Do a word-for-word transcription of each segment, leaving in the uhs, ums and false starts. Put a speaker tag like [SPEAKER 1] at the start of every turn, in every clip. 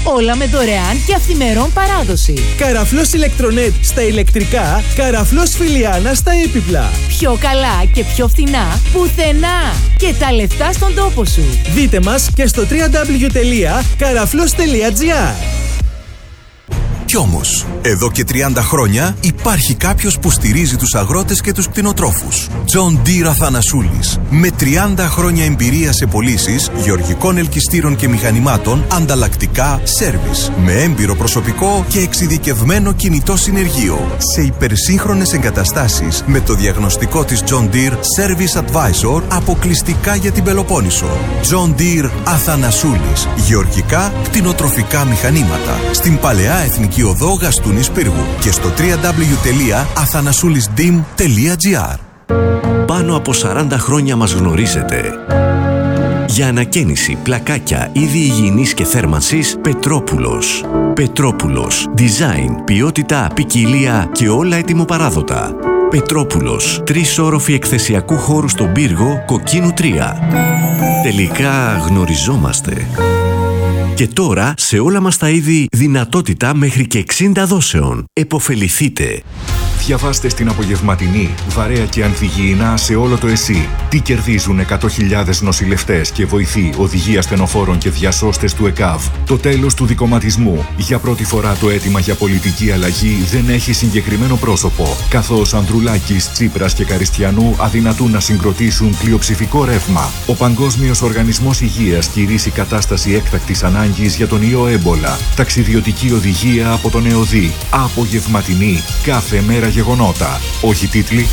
[SPEAKER 1] Όλα με δωρεάν και αυθημερών παράδοση.
[SPEAKER 2] Καραφλός Ηλεκτρονέτ στα ηλεκτρικά, Καραφλός Φιλιάνα στα έπιπλα.
[SPEAKER 1] Πιο καλά και πιο φθηνά πουθενά. Και τα λεφτά στον τόπο σου.
[SPEAKER 2] Δείτε μας και στο double-u double-u double-u τελεία καραφλός τελεία τζι άρ.
[SPEAKER 3] Κι όμως, εδώ και τριάντα χρόνια υπάρχει κάποιος που στηρίζει τους αγρότες και τους κτηνοτρόφους. John Deere Αθανασούλης. Με τριάντα χρόνια εμπειρία σε πωλήσεις γεωργικών ελκυστήρων και μηχανημάτων, ανταλλακτικά, σέρβις. Με έμπειρο προσωπικό και εξειδικευμένο κινητό συνεργείο. Σε υπερσύγχρονες εγκαταστάσεις με το διαγνωστικό της John Deere Service Advisor αποκλειστικά για την Πελοπόννησο. John Deere Αθανασούλης. Γεωργικά, κτηνοτροφικά μηχανήματα. Στην Παλαιά Εθνική Οδό Γαστούνης Πύργου και στο double-u double-u double-u τελεία αθανασούλισdim τελεία τζι άρ.
[SPEAKER 4] Πάνω από σαράντα χρόνια μας γνωρίζετε. Για ανακαίνιση, πλακάκια, είδη υγιεινής και θέρμανσης, Πετρόπουλος. Πετρόπουλος. Design, ποιότητα, ποικιλία και όλα ετοιμοπαράδοτα. Πετρόπουλος. Τρεις όροφοι εκθεσιακού χώρου στον Πύργο, Κοκκίνου τρία. Τελικά γνωριζόμαστε. Και τώρα σε όλα μας τα είδη δυνατότητα μέχρι και εξήντα δόσεων. Εποφεληθείτε.
[SPEAKER 5] Διαβάστε στην απογευματινή, βαρέα και ανθυγιεινά σε όλο το ΕΣΥ. Τι κερδίζουν εκατό χιλιάδες νοσηλευτές και βοηθοί, οδηγοί ασθενοφόρων και διασώστες του ΕΚΑΒ. Το τέλος του δικομματισμού. Για πρώτη φορά το αίτημα για πολιτική αλλαγή δεν έχει συγκεκριμένο πρόσωπο, καθώς Ανδρουλάκης, Τσίπρας και Καριστιανού αδυνατούν να συγκροτήσουν πλειοψηφικό ρεύμα. Ο Παγκόσμιος Οργανισμός Υγείας κηρύσσει κατάσταση έκτακτης ανάγκης για τον ιό έμπολα. Ταξιδιωτική οδηγία από τον ΕΟΔΗ. Απογευματινή. Κάθε μέρα γεγονότα. Όχι τίτλοι.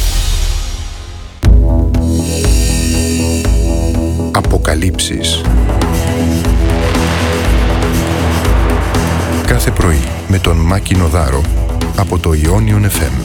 [SPEAKER 6] Αποκαλύψεις. Κάθε πρωί με τον Μάκη Νοδάρο από το Ionion εφ εμ.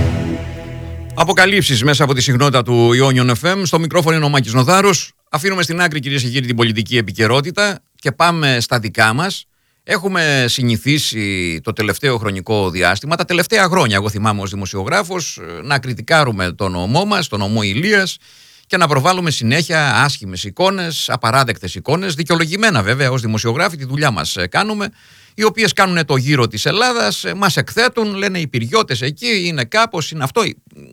[SPEAKER 7] Αποκαλύψεις μέσα από τη συχνότητα του Ionion εφ εμ. Στο μικρόφωνο είναι ο Μάκης Νοδάρος. Αφήνουμε στην άκρη, κυρίες και κύριοι, την πολιτική επικαιρότητα και πάμε στα δικά μας. Έχουμε συνηθίσει το τελευταίο χρονικό διάστημα, τα τελευταία χρόνια, εγώ θυμάμαι ως δημοσιογράφος, να κριτικάρουμε τον νομό μας, τον νομό Ηλίας, και να προβάλλουμε συνέχεια άσχημες εικόνες, απαράδεκτες εικόνες, δικαιολογημένα βέβαια ως δημοσιογράφοι, τη δουλειά μας κάνουμε, οι οποίες κάνουν το γύρο της Ελλάδας, μας εκθέτουν, λένε οι πυριώτες εκεί, είναι κάπως, είναι αυτό.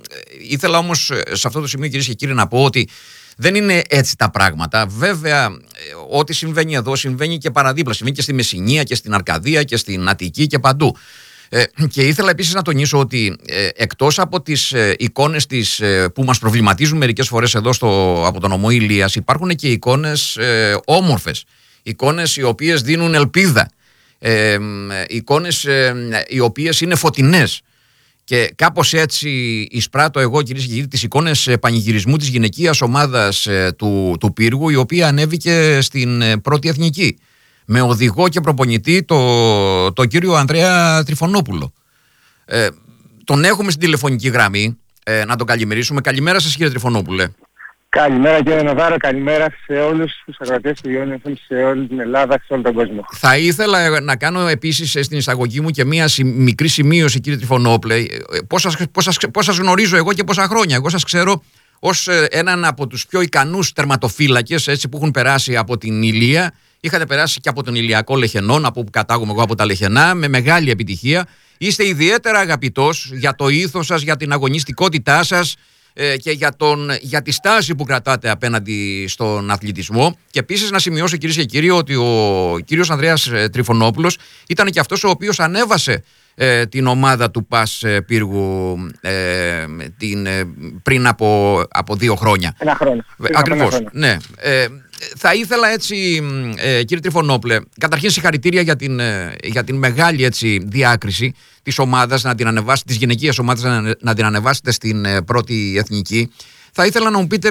[SPEAKER 7] Ήθελα όμως σε αυτό το σημείο, κυρίες και κύριοι, να πω ότι δεν είναι έτσι τα πράγματα. Βέβαια, ό,τι συμβαίνει εδώ συμβαίνει και παραδίπλα. Συμβαίνει και στη Μεσσηνία και στην Αρκαδία και στην Αττική και παντού. Ε, και ήθελα επίσης να τονίσω ότι ε, εκτός από τις ε, εικόνες της, ε, που μας προβληματίζουν μερικές φορές εδώ στο, από τον νομό Ηλίας, υπάρχουν και εικόνες ε, όμορφες. Εικόνες οι οποίες δίνουν ελπίδα. Ε, εικόνες ε, οι οποίες είναι φωτεινές. Και κάπως έτσι εισπράττω εγώ, κυρίες και κύριοι, τις εικόνες πανηγυρισμού της γυναικείας ομάδας του, του Πύργου, η οποία ανέβηκε στην πρώτη εθνική με οδηγό και προπονητή το, το κύριο Ανδρέα Τριφωνόπουλο. Ε, τον έχουμε στην τηλεφωνική γραμμή, ε, να τον καλημερίσουμε. Καλημέρα σας, κύριε Τριφωνόπουλε.
[SPEAKER 8] Καλημέρα, κύριε Νοδάρο, καλημέρα σε όλους τους αγροτές του Ionion εφ εμ, σε όλη την Ελλάδα, σε όλο τον κόσμο.
[SPEAKER 7] Θα ήθελα να κάνω επίσης στην εισαγωγή μου και μία μικρή σημείωση, κύριε Τριφωνόπουλε. Πώς σας, πώς, σας, πώς σας γνωρίζω εγώ και πόσα χρόνια. Εγώ σας ξέρω ως έναν από τους πιο ικανούς τερματοφύλακες, έτσι, που έχουν περάσει από την Ηλία. Είχατε περάσει και από τον Ηλιακό Λεχενών, από που κατάγομαι εγώ από τα Λεχενά, με μεγάλη επιτυχία. Είστε ιδιαίτερα αγαπητός για το ήθος σας, για την αγωνιστικότητά σας και για, τον, για τη στάση που κρατάτε απέναντι στον αθλητισμό. Και επίσης να σημειώσω, κυρίες και κύριοι, ότι ο κύριος Ανδρέας Τριφωνόπουλος ήταν και αυτός ο οποίος ανέβασε ε, την ομάδα του ΠΑΣ Πύργου ε, την, ε, πριν από, από δύο χρόνια.
[SPEAKER 8] Ένα χρόνο.
[SPEAKER 7] Ακριβώς, ναι. Ε, θα ήθελα έτσι, ε, κύριε Τριφωνόπουλε, καταρχήν συγχαρητήρια για την, ε, για την μεγάλη έτσι, διάκριση της ομάδας, να την ανεβάσετε, της γυναικείας ομάδας να, να την ανεβάσετε στην ε, πρώτη εθνική. Θα ήθελα να μου πείτε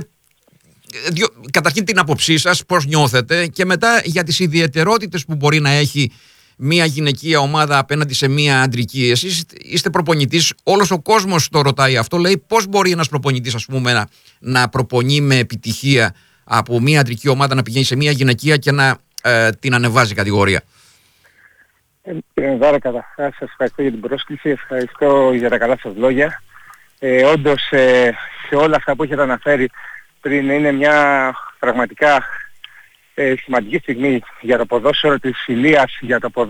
[SPEAKER 7] ε, δυο, καταρχήν την άποψή σας, πώς νιώθετε, και μετά για τις ιδιαιτερότητες που μπορεί να έχει μια γυναικεία ομάδα απέναντι σε μια αντρική. Εσείς είστε προπονητής, όλος ο κόσμος το ρωτάει αυτό, λέει πώς μπορεί ένας προπονητής, ας πούμε, να, να προπονεί με επιτυχία από μια αντρική ομάδα να πηγαίνει σε μια γυναικεία και να ε, την ανεβάζει κατηγορία.
[SPEAKER 8] Ε, κύριε Νοδάρο, καταρχάς σας ευχαριστώ για την πρόσκληση, ευχαριστώ για τα καλά σας λόγια. Ε, όντως ε, σε όλα αυτά που έχετε αναφέρει πριν, είναι μια πραγματικά ε, σημαντική στιγμή για το ποδόσφαιρο της Ηλίας, για το ποδόσφαιρο